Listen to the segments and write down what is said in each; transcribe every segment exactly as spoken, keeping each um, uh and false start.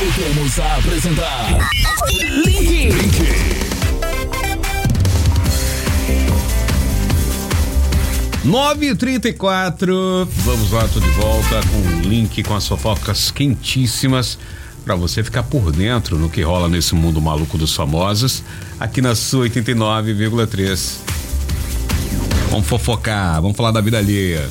Voltamos a apresentar Link. Link. nove e trinta e quatro, vamos lá, tô de volta com um link com as fofocas quentíssimas para você ficar por dentro no que rola nesse mundo maluco dos famosos, aqui na sua oitenta e nove vírgula três. Vamos fofocar, vamos falar da vida alheia.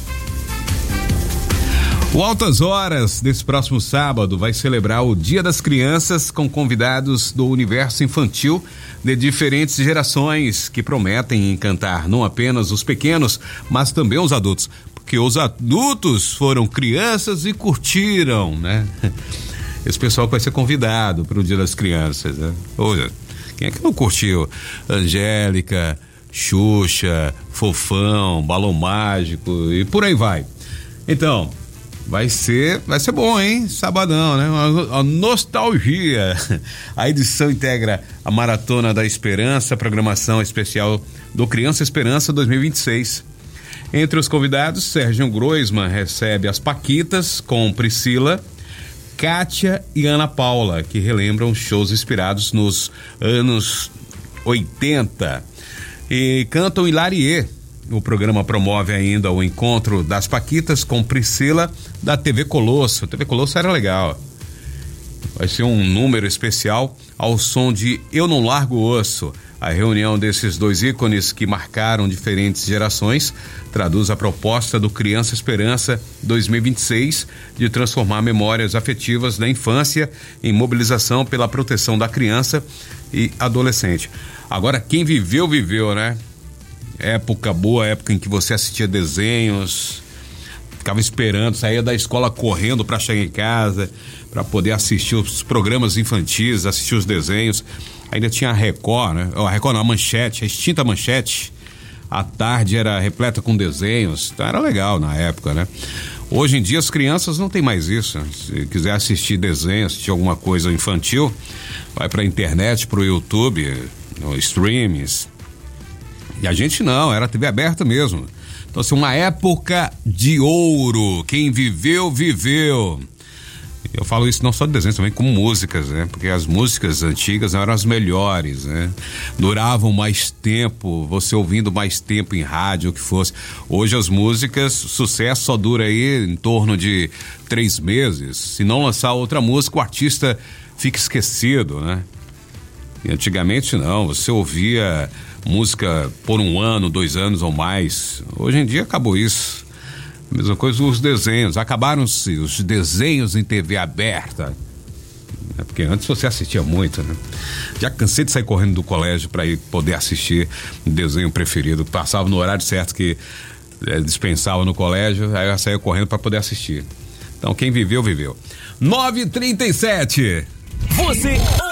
O Altas Horas desse próximo sábado vai celebrar o Dia das Crianças com convidados do universo infantil de diferentes gerações que prometem encantar não apenas os pequenos, mas também os adultos, porque os adultos foram crianças e curtiram, né? Esse pessoal que vai ser convidado para o Dia das Crianças, né? Olha, quem é que não curtiu? Angélica, Xuxa, Fofão, Balão Mágico e por aí vai. Então, vai ser, vai ser bom, hein? Sabadão, né? Uma, uma nostalgia. A edição integra a Maratona da Esperança, programação especial do Criança Esperança dois mil e vinte e seis. Entre os convidados, Sérgio Groisman recebe as Paquitas com Priscila, Kátia e Ana Paula, que relembram shows inspirados nos anos oitenta e cantam Hilarie. O programa promove ainda o encontro das Paquitas com Priscila da T V Colosso. A T V Colosso era legal. Vai ser um número especial ao som de Eu Não Largo o Osso. A reunião desses dois ícones que marcaram diferentes gerações traduz a proposta do Criança Esperança dois mil e vinte e seis de transformar memórias afetivas da infância em mobilização pela proteção da criança e adolescente. Agora, quem viveu, viveu, né? Época boa, época em que você assistia desenhos, ficava esperando, saía da escola correndo para chegar em casa, para poder assistir os programas infantis, assistir os desenhos. Ainda tinha a Record, né? A Record não, a Manchete, a extinta Manchete. A tarde era repleta com desenhos, então era legal na época, né? Hoje em dia as crianças não tem mais isso. Se quiser assistir desenho, assistir alguma coisa infantil, vai pra internet, pro YouTube, no streams. E a gente não, era T V aberta mesmo. Então, assim, uma época de ouro. Quem viveu, viveu. Eu falo isso não só de desenhos, também como músicas, né? Porque as músicas antigas eram as melhores, né? Duravam mais tempo, você ouvindo mais tempo em rádio, o que fosse. Hoje as músicas, sucesso só dura aí em torno de três meses. Se não lançar outra música, o artista fica esquecido, né? E antigamente não, você ouvia música por um ano, dois anos ou mais. Hoje em dia acabou isso. Mesma coisa os desenhos, acabaram-se os desenhos em T V aberta. É porque antes você assistia muito, né? Já cansei de sair correndo do colégio para ir poder assistir o desenho preferido. Passava no horário certo que é, dispensava no colégio, aí eu saía correndo para poder assistir. Então quem viveu, viveu. nove e trinta e sete. Você